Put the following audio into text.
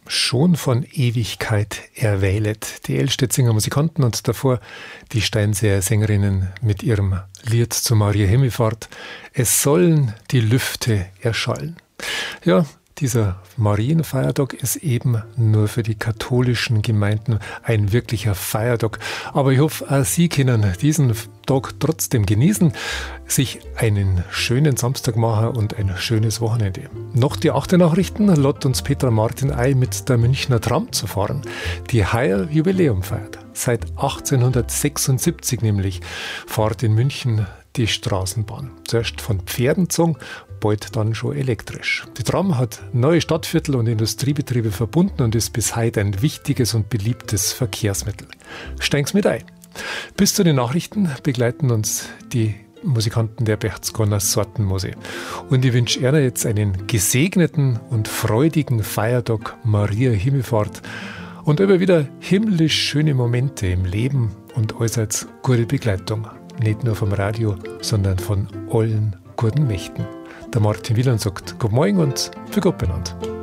Schon von Ewigkeit erwählet. Die Elstedzinger Musikanten und davor die Steinseer Sängerinnen mit ihrem Lied zu Maria Himmelfahrt. Es sollen die Lüfte erschallen. Ja, dieser Marienfeiertag ist eben nur für die katholischen Gemeinden ein wirklicher Feiertag. Aber ich hoffe, auch Sie können diesen Tag trotzdem genießen, sich einen schönen Samstag machen und ein schönes Wochenende. Noch die 8. Nachrichten lädt uns Petra Martin ein, mit der Münchner Tram zu fahren, die heuer Jubiläum feiert. Seit 1876 nämlich fährt in München die Straßenbahn. Zuerst von Pferden gezogen, bald dann schon elektrisch. Die Tram hat neue Stadtviertel und Industriebetriebe verbunden und ist bis heute ein wichtiges und beliebtes Verkehrsmittel. Steigen's mit ein. Bis zu den Nachrichten begleiten uns die Musikanten der Berchtesgadener Sortenmusik. Und ich wünsche Ihnen jetzt einen gesegneten und freudigen Feiertag Maria Himmelfahrt und immer wieder himmlisch schöne Momente im Leben und allseits gute Begleitung. Nicht nur vom Radio, sondern von allen guten Mächten. Der Martin Wieland sagt Guten Morgen und für Gott benannt.